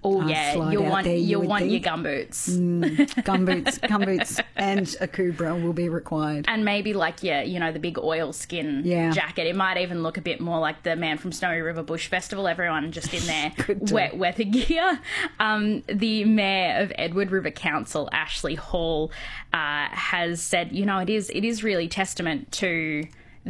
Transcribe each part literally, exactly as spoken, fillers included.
Oh uh, yeah, slide you'll out want there, you you'll would want think. your gumboots. Mm, gumboots, gumboots, and a Kubra will be required. And maybe like yeah, you know, the big oil skin Yeah. jacket. It might even look a bit more like the man from Snowy River Bush Festival. Everyone just in their Could do. wet weather gear. Um, the mayor of Edward River Council, Ashley Hall, uh, has said, you know, it is it is really testament to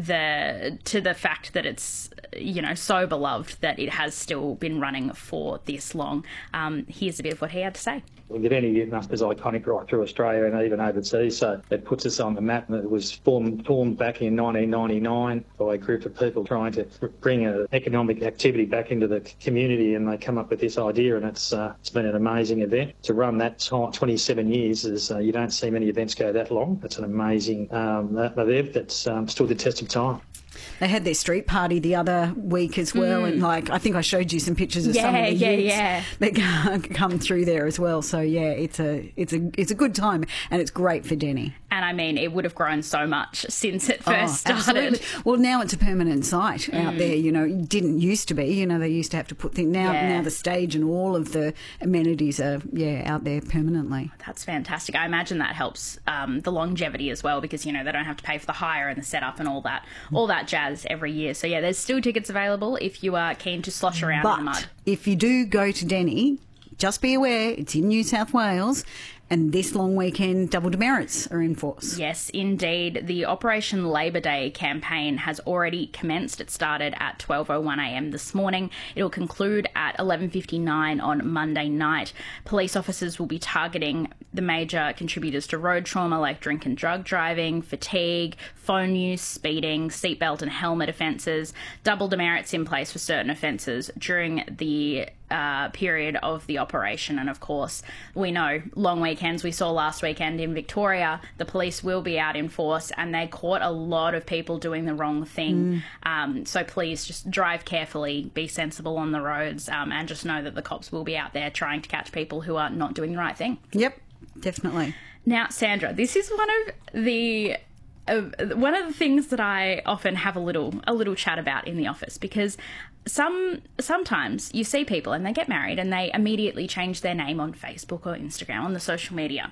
the to the fact that it's, you know, so beloved that it has still been running for this long. Um, here's a bit of what he had to say. The Gedeni is iconic right through Australia and even overseas, so it puts us on the map. And it was formed, formed back in nineteen ninety-nine by a group of people trying to bring a economic activity back into the community, and they come up with this idea, and it's uh, it's been an amazing event. To run that time, twenty-seven years, is uh, you don't see many events go that long. It's an amazing um, event that's um, stood the test of time. They had their street party the other week as well, mm. and like I think I showed you some pictures of yeah, some of the yeah, youths yeah. that come through there as well. So yeah, it's a it's a it's a good time, and it's great for Denny. And I mean, it would have grown so much since it first oh, started. Absolutely. Well, now it's a permanent site mm. out there. You know, it didn't used to be. You know, they used to have to put things. Now, yeah. now the stage and all of the amenities are yeah out there permanently. That's fantastic. I imagine that helps um, the longevity as well, because you know they don't have to pay for the hire and the setup and all that, all that jazz every year. So yeah, there's still tickets available if you are keen to slosh around but in the mud. If you do go to Denny, just be aware it's in New South Wales. And this long weekend, double demerits are in force. Yes, indeed. The Operation Labour Day campaign has already commenced. It started at twelve oh one a m this morning. It'll conclude at eleven fifty-nine on Monday night. Police officers will be targeting the major contributors to road trauma, like drink and drug driving, fatigue, phone use, speeding, seatbelt and helmet offences, double demerits in place for certain offences during the Uh, period of the operation. And of course, we know long weekends. We saw last weekend in Victoria, the police will be out in force, and they caught a lot of people doing the wrong thing. Mm. Um, so please just drive carefully, be sensible on the roads, um, and just know that the cops will be out there trying to catch people who are not doing the right thing. Yep, definitely. Now, Sandra, this is one of the Uh, one of the things that I often have a little a little chat about in the office, because some sometimes you see people and they get married and they immediately change their name on Facebook or Instagram, on the social media.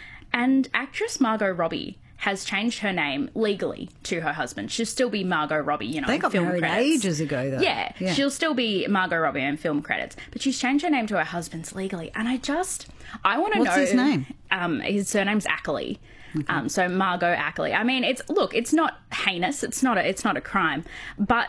And actress Margot Robbie has changed her name legally to her husband. She'll still be Margot Robbie, you know, they in got film married credits. ages ago, though. Yeah, yeah, she'll still be Margot Robbie in film credits, but she's changed her name to her husband's legally. And I just, I want to know. What's his name? Um, his surname's Ackley. Okay. Um, so Margot Ackley. I mean, it's look, it's not heinous. It's not a, it's not a crime, but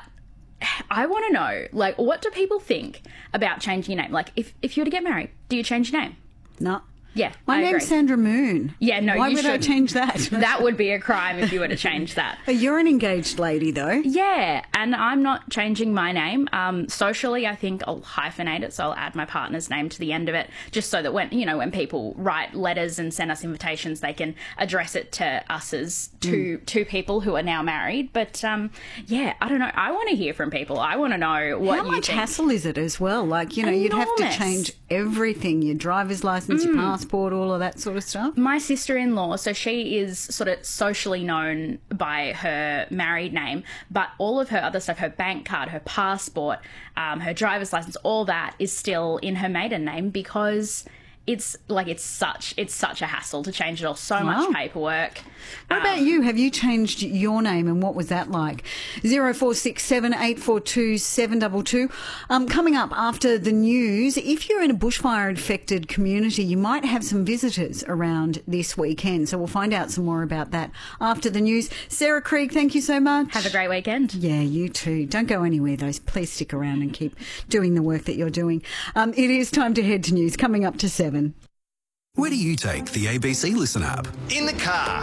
I want to know, like, what do people think about changing your name? Like, if if you were to get married, do you change your name? No. Yeah, my I name's agree. Sandra Moon. Yeah, no, why you would shouldn't. I change that? That would be a crime if you were to change that. But you're an engaged lady, though. Yeah, and I'm not changing my name. Um, socially, I think I'll hyphenate it, so I'll add my partner's name to the end of it, just so that when, you know, when people write letters and send us invitations, they can address it to us as two mm. two people who are now married. But um, yeah, I don't know. I want to hear from people. I want to know what How you much think. hassle is it as well? Like, you know, Enormous. You'd have to change everything: your driver's license, mm. your passport, all of that sort of stuff. My sister-in-law, so she is sort of socially known by her married name, but all of her other stuff, her bank card, her passport, um, her driver's license, all that is still in her maiden name, because it's like it's such it's such a hassle to change it all. So wow. much paperwork. What um, about you? Have you changed your name, and what was that like? Zero four six seven eight four two seven double two. Um, coming up after the news, if you're in a bushfire-affected community, you might have some visitors around this weekend. So we'll find out some more about that after the news. Sarah Krieg, thank you so much. Have a great weekend. Yeah, you too. Don't go anywhere, though. Please stick around and keep doing the work that you're doing. Um, it is time to head to news. Coming up to seven. Where do you take the A B C Listen app? In the car.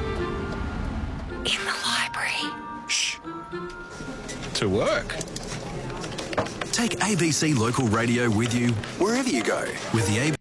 In the library. Shh. To work. Take A B C Local Radio with you wherever you go with the A B C